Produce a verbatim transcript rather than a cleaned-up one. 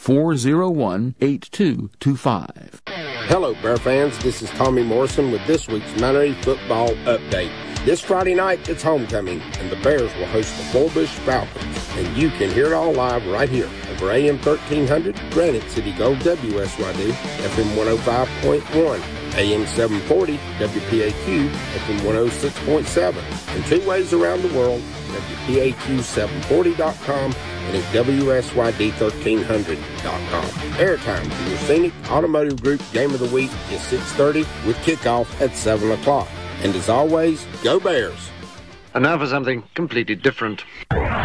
four oh one, eight two two five. Hello, Bear fans. This is Tommy Morrison with this week's Manatee Football Update. This Friday night, it's homecoming, and the Bears will host the Bullbush Falcons. And you can hear it all live right here over A M thirteen hundred, Granite City Gold W S Y D, F M one oh five point one, A M seven forty, W P A Q, F M one oh six point seven, and two ways around the world, W P A Q seven forty dot com and at W S Y D thirteen hundred dot com. Airtime for your Scenic Automotive Group Game of the Week is six thirty with kickoff at seven o'clock. And as always, go Bears! And now for something completely different.